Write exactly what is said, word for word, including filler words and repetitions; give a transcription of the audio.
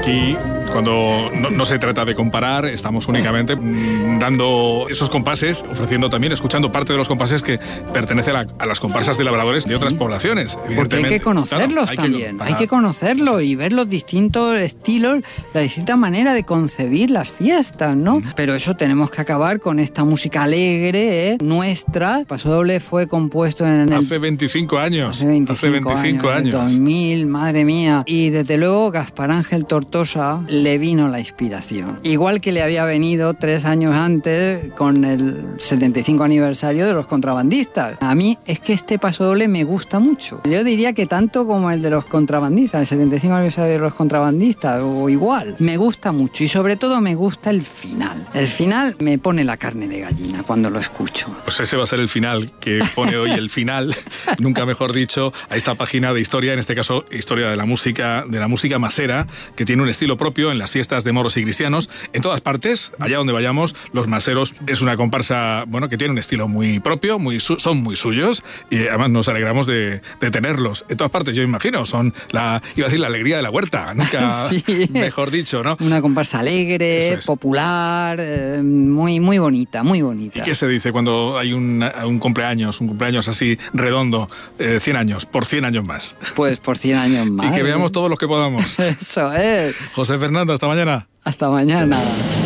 aquí, cuando no, no se trata de comparar, estamos únicamente mmm, dando esos compases, ofreciendo también, escuchando parte de los compases que pertenecen a, a las comparsas de labradores de otras sí. poblaciones. Porque hay que conocerlos claro, hay también, que, hay que conocerlos y ver los distintos estilos, la distinta manera de concebir las fiestas, ¿no? Mm. Pero eso tenemos que acabar con esta música alegre, ¿eh? Nuestra. Paso Doble fue compuesto en el... Hace veinticinco años. Hace veinticinco, hace veinticinco años. años. dos mil, madre mía. Y desde luego Gaspar Ángel Tortosa le vino la inspiración. Igual que le había venido tres años antes con el setenta y cinco aniversario de los contrabandistas. A mí es que este Paso Doble me gusta mucho. Yo diría que tanto como el de los contrabandistas, el setenta y cinco aniversario de los contrabandistas, o igual. Me gusta mucho y sobre todo me gusta el final. El final me pone la carne de gallina cuando lo escucho. Pues ese va a ser el final que pone hoy el final, nunca mejor dicho, a esta página de historia, en este caso historia de la música, de la música masera, que tiene un estilo propio en las fiestas de moros y cristianos. En todas partes, allá donde vayamos, los maseros es una comparsa, bueno, que tiene un estilo muy propio, muy su- son muy suyos y además nos alegramos de, de tenerlos. En todas partes, yo imagino, son la, iba a decir la alegría de la huerta, nunca sí. mejor dicho, ¿no? Una comparsa alegre, es. popular, eh, muy, muy bonita, muy bonita. ¿Y qué se dice cuando hay un, un cumpleaños, un cumpleaños así redondo, eh, cien años, por cien años más? Pues por cien años más. Y que veamos todos los que podamos. Eso es. José Fernando, hasta mañana. Hasta mañana.